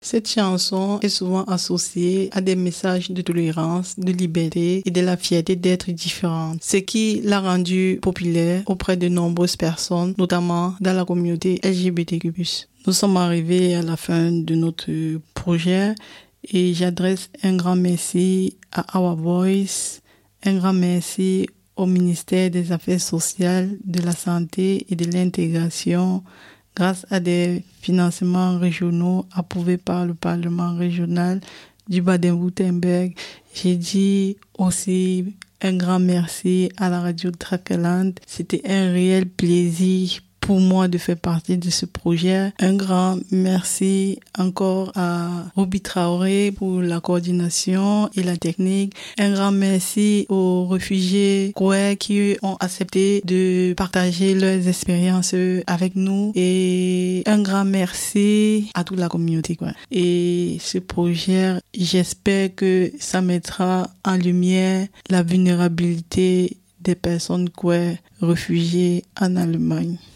Cette chanson est souvent associée à des messages de tolérance, de liberté et de la fierté d'être différente, ce qui l'a rendue populaire auprès de nombreuses personnes, notamment dans la communauté LGBTQ+. Nous sommes arrivés à la fin de notre projet et j'adresse un grand merci à Our Voice, un grand merci au ministère des Affaires sociales, de la santé et de l'intégration, grâce à des financements régionaux approuvés par le Parlement régional du Baden-Württemberg. J'ai dit aussi un grand merci à la radio Drakeland. C'était un réel plaisir pour moi de faire partie de ce projet. Un grand merci encore à Ruby Traoré pour la coordination et la technique. Un grand merci aux réfugiés queer qui ont accepté de partager leurs expériences avec nous. Et un grand merci à toute la communauté, quoi. Et ce projet, j'espère que ça mettra en lumière la vulnérabilité des personnes queer réfugiées en Allemagne.